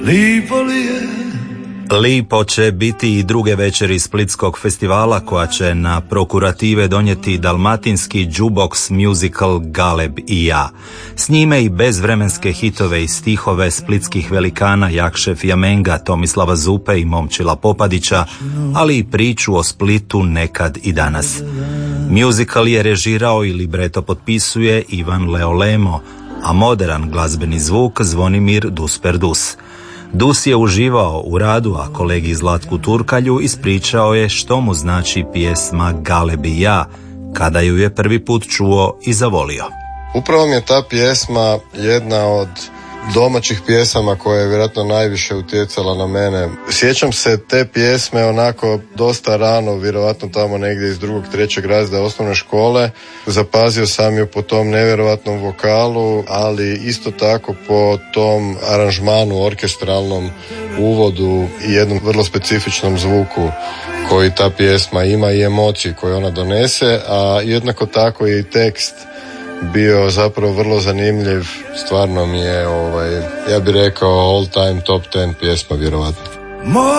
Lipo će biti i druge večeri Splitskog festivala koja će na prokurative donijeti dalmatinski jukebox musical Galeb i ja. S njime i bezvremenske hitove i stihove splitskih velikana Jakše Fjamenga, Tomislava Zupe i Momčila Popadića, ali i priču o Splitu nekad i danas. Musical je režirao i libreto potpisuje Ivan Leolemo, a modern glazbeni zvuk Zvonimir Dusperdus. Dus je uživao u radu, a kolegi Zlatku Turkalju ispričao je što mu znači pjesma Galeb i ja, kada ju je prvi put čuo i zavolio. Upravo mi je ta pjesma jedna od domaćih pjesama koja je vjerojatno najviše utjecala na mene. Sjećam se te pjesme onako dosta rano, vjerojatno tamo negdje iz 2. 3. razreda osnovne škole. Zapazio sam ju po tom nevjerojatnom vokalu, ali isto tako po tom aranžmanu, orkestralnom uvodu i jednom vrlo specifičnom zvuku koji ta pjesma ima i emociji koju ona donese, a jednako tako je i tekst bio zapravo vrlo zanimljiv. Stvarno mi je, ja bih rekao, all time top 10 pjesma vjerovatno.